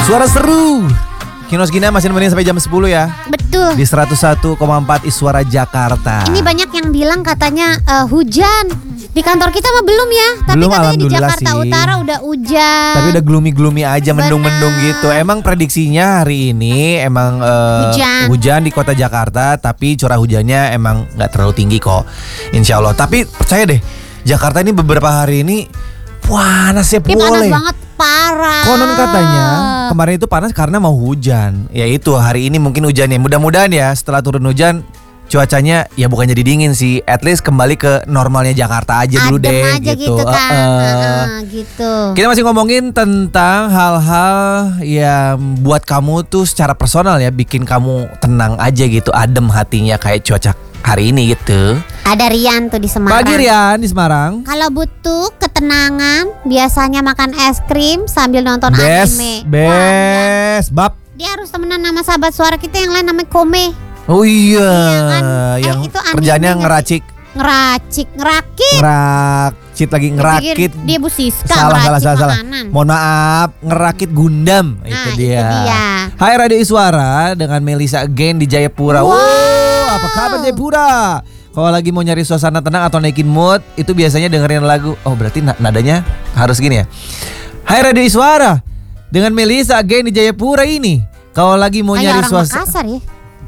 Suara seru Kinos Gina masih nemenin sampai jam 10 ya. Betul. Di 101,4 Iswara Jakarta. Ini banyak yang bilang katanya hujan. Di kantor kita mah belum ya. Tapi Belum, katanya di alhamdulillah Jakarta sih. Utara udah hujan. Tapi udah gloomy aja, mendung-mendung Benar. gitu. Emang prediksinya hari ini emang hujan di kota Jakarta. Tapi curah hujannya emang gak terlalu tinggi kok, insya Allah. Tapi percaya deh, Jakarta ini beberapa hari ini panasnya Ini panas boleh. banget, parah. Konon katanya kemarin itu panas karena mau hujan. Ya itu hari ini mungkin hujannya. Mudah-mudahan ya setelah turun hujan cuacanya ya bukan jadi dingin sih. At least kembali ke normalnya Jakarta aja dulu Adem deh aja gitu kan. Gitu. Kita masih ngomongin tentang hal-hal yang buat kamu tuh secara personal ya, bikin kamu tenang aja gitu, adem hatinya kayak cuaca hari ini gitu. Ada Rian tuh di Semarang. Pagi Rian di Semarang. Kalau butuh ketenangan, biasanya makan es krim sambil nonton anime. Bes, bab. Dia harus temenan sama sahabat suara kita yang lain namanya Kome. Oh iya, Iya kan? yang Itu anime kerjanya nggak ngeracik, ngerakit. ngerakit lagi ngerakit. Dia Bu Siska Salah. ngeracik makanan. Mohon maaf, ngerakit Gundam. Itu dia. itu dia. Hai Radio Iswara dengan Melisa Again di Jayapura. Wow. Apa kabar Jayapura? Kalau lagi mau nyari suasana tenang atau naikin mood, itu biasanya dengerin lagu. Oh berarti nadanya harus gini ya. Hai Radio Iswara dengan Melisa Again di Jayapura ini. Kalau lagi mau Kayak nyari orang suasana, Makassar ya.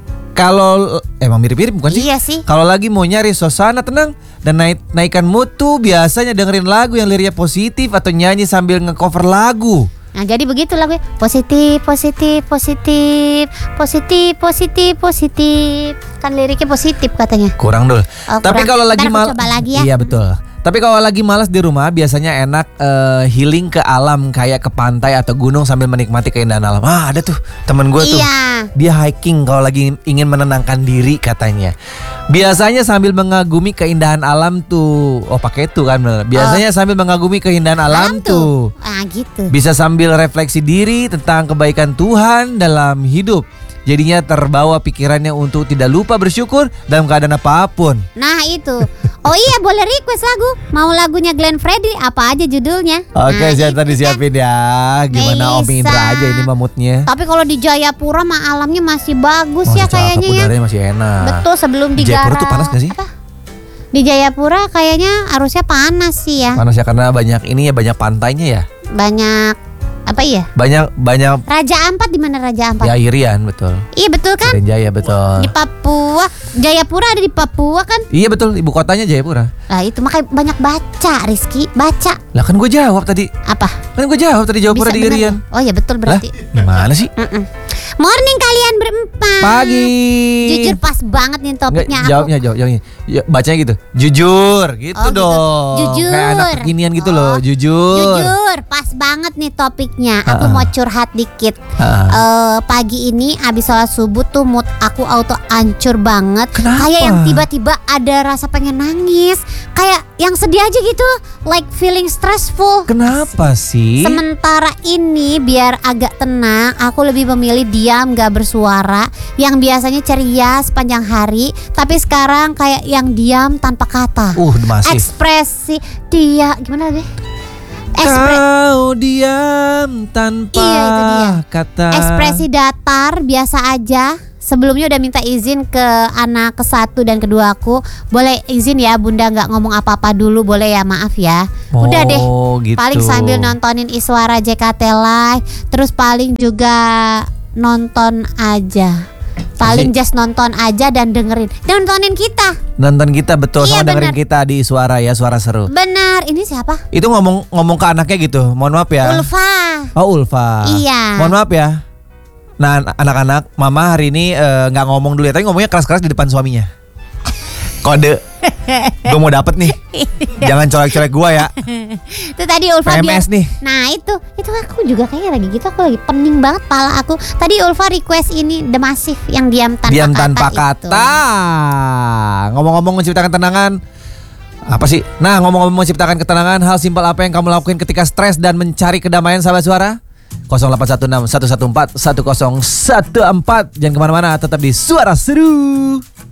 kalau emang mirip-mirip bukan sih? Iya sih. Kalau lagi mau nyari suasana tenang dan naikkan mood tuh biasanya dengerin lagu yang liriknya positif atau nyanyi sambil nge-cover lagu. Nah jadi begitu lagu. Positif, positif, positif, positif, positif, positif. Kan liriknya positif katanya. Kurang dul. Oh, Tapi kurang. kalau lagi Ntar aku coba lagi ya. Iya betul. Tapi kalau lagi malas di rumah biasanya enak healing ke alam kayak ke pantai atau gunung sambil menikmati keindahan alam. Ah ada tuh temen gue tuh. Iya. Dia hiking kalau lagi ingin menenangkan diri katanya. Biasanya sambil mengagumi keindahan alam tuh. Oh pakai itu kan. Biasanya sambil mengagumi keindahan alam tuh. Ah gitu. Bisa sambil refleksi diri tentang kebaikan Tuhan dalam hidup. Jadinya terbawa pikirannya untuk tidak lupa bersyukur dalam keadaan apapun. Nah itu. Oh iya boleh request lagu. Mau lagunya Glenn Fredly apa aja judulnya. Oke, Nah, saya itu tadi kan. siapin ya. Gimana Om Melisa. Indra aja ini mamutnya. Tapi kalau di Jayapura mah alamnya masih bagus Masih ya cakep, kayaknya ya. udaranya masih enak. Betul sebelum Di di Jayapura Gara- tuh panas gak sih? Apa? Di Jayapura kayaknya harusnya panas sih ya. Panas ya karena banyak ini ya, banyak pantainya ya. Banyak apa iya? Banyak Raja Ampat di mana Raja Ampat? ya Irian betul. Iya betul kan? Jaya betul. Di Papua. Jayapura ada di Papua kan? Iya betul, ibu kotanya Jayapura. Lah itu makanya banyak baca Rizky, baca. Lah kan gue jawab tadi. Apa? Kan gue jawab tadi Jayapura di bener Irian. ya? Oh ya betul Lah, berarti. gimana sih? Morning kalian berempat. Pagi. Jujur pas banget nih topiknya aku. Jawabnya. Ya, bacanya gitu. Jujur, gitu Oh, gitu. dong. Jujur. Kayak anak kekinian gitu loh, Oh, jujur. Jujur, pas banget nih topiknya. Aku mau curhat dikit. Pagi ini abis sholat subuh tuh mood aku auto hancur banget. Kenapa? Kayak yang tiba-tiba ada rasa pengen nangis. Kayak yang sedih aja gitu. Like feeling stressful. Kenapa sih? Sementara ini biar agak tenang, aku lebih memilih diam gak bersuara. Yang biasanya ceria sepanjang hari, tapi sekarang kayak yang diam tanpa kata. Masih. Ekspresi dia gimana deh? Kau diam tanpa Iya, itu dia. kata. Ekspresi datar biasa aja. Sebelumnya udah minta izin ke anak ke-1 dan kedua aku. Boleh izin ya Bunda gak ngomong apa-apa dulu, boleh ya, maaf ya. Udah deh. Gitu. Paling sambil nontonin Iswara JKT Live. Terus paling juga nonton aja. Paling just nonton aja dan dengerin. Dan nontonin kita. Nonton kita betul, Iya, sama dengerin bener. kita di Suara ya, Suara Seru. Benar, ini siapa? Itu ngomong ke anaknya gitu. Mohon maaf ya. Ulfa. Oh Ulfa. Iya. Mohon maaf ya. Nah anak-anak, Mama hari ini nggak ngomong dulu ya, tapi ngomongnya keras-keras di depan suaminya. Kode. Gue mau dapet nih. Jangan colek-colek gue ya. Itu tadi Ulfa PMS nih. Nah itu aku juga kayaknya lagi gitu. Aku lagi pening banget pala aku. Tadi Ulfa request ini The Massive yang diam tanpa kata. Itu. Ngomong-ngomong menciptakan ketenangan. Apa sih? Nah ngomong-ngomong menciptakan ketenangan, hal simpel apa yang kamu lakukan ketika stres dan mencari kedamaian sahabat suara? 0816 114 1014. Jangan kemana-mana, tetap di Suara Seru.